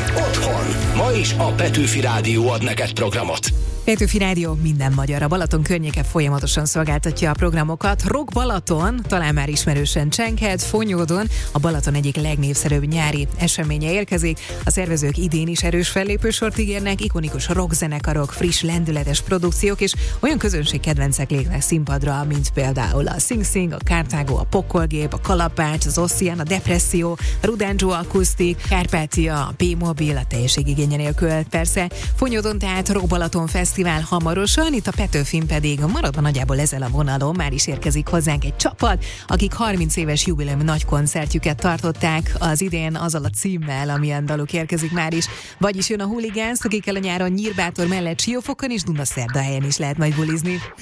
Otthon. Ma is a Petőfi Rádió ad neked programot. Petőfi Rádió minden magyar. A Balaton környéke folyamatosan szolgáltatja a programokat. Rock Balaton talán már ismerősen csenghet, Fonyódon a Balaton egyik legnépszerűbb nyári eseménye érkezik. A szervezők idén is erős fellépősort ígérnek, ikonikus rockzenekarok, friss, lendületes produkciók és olyan közönségkedvencek lépnek színpadra, mint például a Sing Sing, a Kártágó, a Pokolgép, a Kalapács, az Ossian, a Depresszió, a Rudánzsó Akusztik, Kárpátia, a P-mobil, a teljességigénye nélkül persze. Fonyódon tehát Rock Balaton Fesztivál hamarosan, itt a Petőfin pedig maradva nagyjából ezzel a vonalon már is érkezik hozzánk egy csapat, akik 30 éves jubileumi nagy koncertjüket tartották az idén azzal a címmel, amilyen daluk érkezik már is. Vagyis jön a Hooligans, akikkel a nyáron Nyírbátor mellett Siófokon és Dunaszerdahelyen is lehet majd bulizni.